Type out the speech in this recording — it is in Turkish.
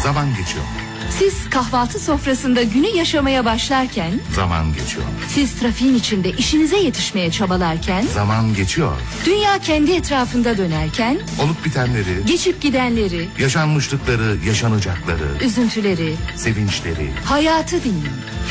Zaman geçiyor. Siz kahvaltı sofrasında günü yaşamaya başlarken, Zaman geçiyor. siz trafiğin içinde işinize yetişmeye çabalarken, Zaman geçiyor. dünya kendi etrafında dönerken, Olup bitenleri, geçip gidenleri, yaşanmışlıkları, yaşanacakları, üzüntüleri, sevinçleri, hayatı dinleyin.